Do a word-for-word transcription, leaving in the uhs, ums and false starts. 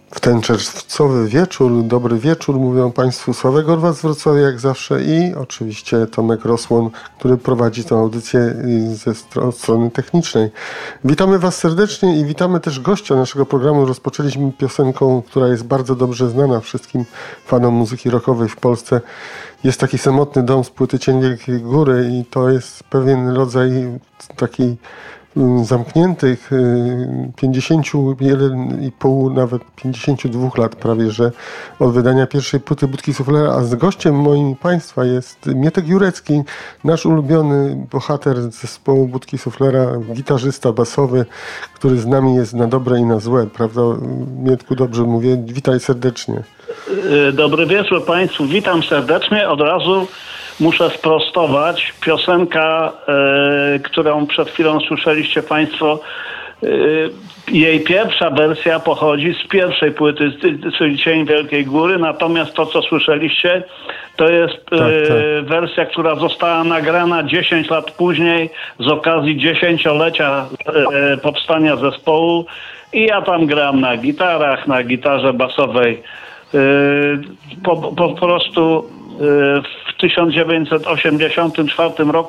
W ten czerwcowy wieczór, dobry wieczór, mówią Państwu Sławek Gorwat z Wrocławia jak zawsze i oczywiście Tomek Rosłon, który prowadzi tę audycję ze stro- strony technicznej. Witamy Was serdecznie i witamy też gościa naszego programu. Rozpoczęliśmy piosenką, która jest bardzo dobrze znana wszystkim fanom muzyki rockowej w Polsce. Jest taki samotny dom z płyty Cień Wielkiej Góry i to jest pewien rodzaj takiej zamkniętych pięćdziesiąt jeden i pół, nawet pięćdziesiąt dwa lat prawie, że od wydania pierwszej płyty Budki Suflera, a z gościem moim Państwa jest Mietek Jurecki, nasz ulubiony bohater zespołu Budki Suflera, gitarzysta basowy, który z nami jest na dobre i na złe, prawda Mietku, dobrze mówię? Witaj serdecznie. Dobry wieczór Państwu, witam serdecznie, od razu muszę sprostować. Piosenka, e, którą przed chwilą słyszeliście Państwo, e, jej pierwsza wersja pochodzi z pierwszej płyty, czyli Cień Wielkiej Góry, natomiast to, co słyszeliście, to jest e, tak, tak. wersja, która została nagrana dziesięć lat później z okazji dziesięciolecia e, powstania zespołu i ja tam gram na gitarach, na gitarze basowej. E, po, po prostu w tysiąc dziewięćset osiemdziesiątym czwartym roku